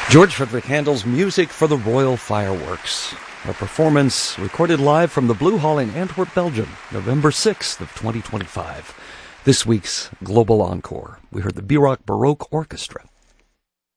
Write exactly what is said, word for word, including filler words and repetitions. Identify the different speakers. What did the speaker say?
Speaker 1: George Frederick Handel's music for the Royal Fireworks. A performance recorded live from the Blue Hall in Antwerp, Belgium, November sixth of twenty twenty-five. This week's Global Encore, we heard the B-Rock Baroque Orchestra.